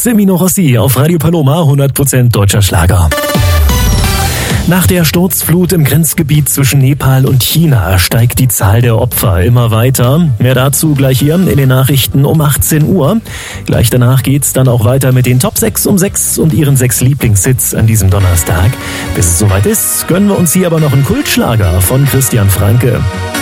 Semino Rossi auf Radio Paloma, 100% deutscher Schlager. Nach der Sturzflut im Grenzgebiet zwischen Nepal und China steigt die Zahl der Opfer immer weiter. Mehr dazu gleich hier in den Nachrichten um 18 Uhr. Gleich danach geht's dann auch weiter mit den Top 6 um 6 und ihren 6 Lieblingshits an diesem Donnerstag. Bis es soweit ist, gönnen wir uns hier aber noch einen Kultschlager von Christian Franke.